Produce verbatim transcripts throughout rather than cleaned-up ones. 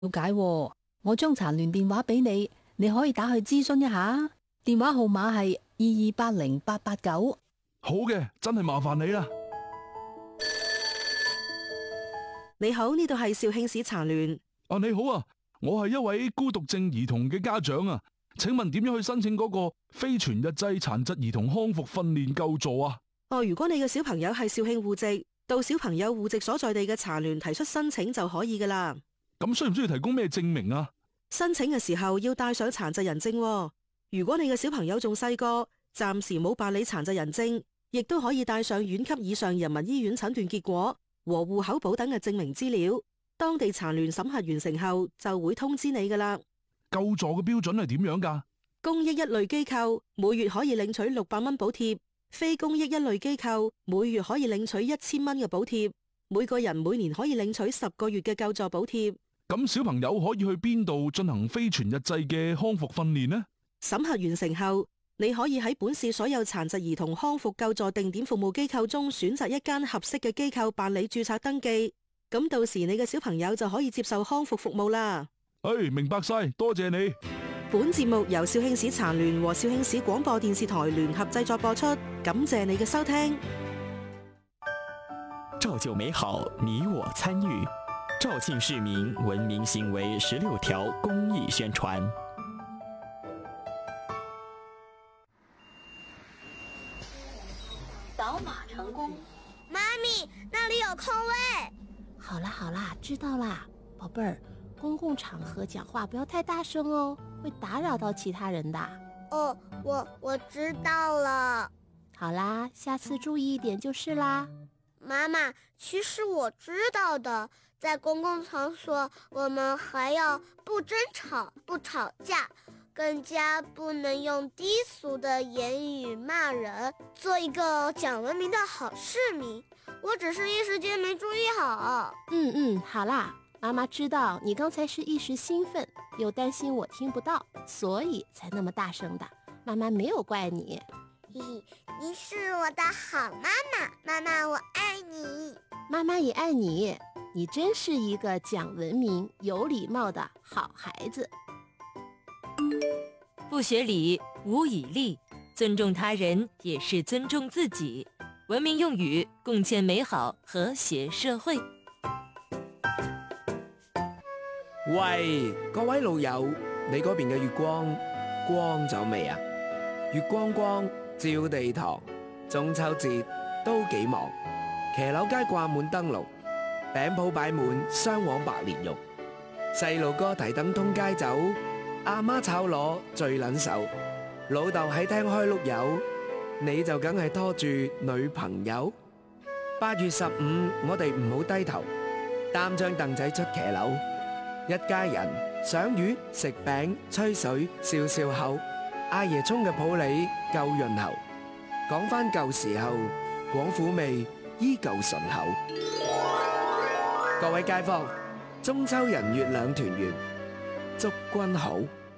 了解喎，我將殘聯電話俾你，你可以打去諮詢一下。電話號碼係二二八零八八九。 好嘅，真係麻煩你啦。 你好，呢度係肇慶市殘聯。 啊，你好啊，我係一位孤獨症兒童嘅家長啊，請問點樣去申請嗰個非全日制殘疾兒童康復訓練救助啊？ 哦，如果你嘅小朋友係肇慶戶籍，到小朋友戶籍所在地嘅殘聯提出申請就可以噶啦。 咁需唔需要提供咩證明啊？ 申請嘅時候要帶上殘疾人證喎。如果你嘅小朋友仲細個，暫時冇辦理殘疾人證，亦都可以帶上縣級以上人民醫院診斷結果和戶口簿等嘅證明資料。當地殘聯審核完成後，就會通知你噶啦。 救助嘅標準係點樣噶？ 公益一類機構每月可以領取六百蚊補貼，非公益一類機構每月可以領取一千蚊嘅補貼，每個人每年可以領取十個月嘅救助補貼。 咁小朋友可以去邊度進行非全日制嘅康復訓練呢？ 審核完成後，你可以喺本市所有殘疾兒童康復救助定點服務機構中選擇一間合適嘅機構辦理註冊登記。咁到時你嘅小朋友就可以接受康復服務啦。 誒，明白晒，多謝你。 本節目由肇慶市殘聯和肇慶市廣播電視台聯合製作播出，感謝你嘅收聽。 造就美好，你我參與。肇慶市民文明行為十六條公益宣傳。 掃碼成功。 媽咪，那裡有空位。 好啦好啦，知道啦，寶貝兒，公共場合講話不要太大聲哦，會打擾到其他人的。 哦，我我知道了。 好啦，下次注意一點就是啦。 媽媽，其實我知道的，在公共場所，我們還要不爭吵、不吵架，更加不能用低俗的言語罵人，做一個講文明的好市民。我只是一時間沒注意好。 嗯嗯，好啦，媽媽知道你剛才是一時興奮，又擔心我聽不到，所以才那麼大聲的。媽媽沒有怪你。 咦，你是我的好媽媽，媽媽我愛你。 媽媽也愛你，你真是一個講文明、有禮貌的好孩子。 不學禮，無以立，尊重他人也是尊重自己。文明用語，共建美好和諧社會。 喂，各位老友，你嗰邊嘅月光光咗未啊？月光光照地堂，中秋節都幾忙，騎樓街掛滿燈籠，餅鋪擺滿雙黃白蓮蓉，細路哥提燈通街走，阿媽炒螺最撚手，老豆喺廳開碌柚，你就梗係拖住女朋友。八月十五，我哋唔好低頭，擔張凳仔出騎樓，一家人賞月食餅吹水笑笑口，阿爺沖嘅普洱夠潤喉。講返舊時候，廣府味依舊醇厚。各位街坊，中秋人月兩團圓，祝君好。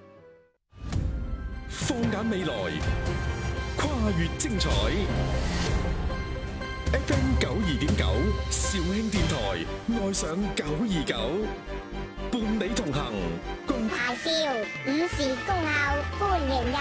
放眼未來，跨越精彩。F M 九二點九，肇慶電台，愛上九二九，伴你同行，共大笑，五時恭候，歡迎日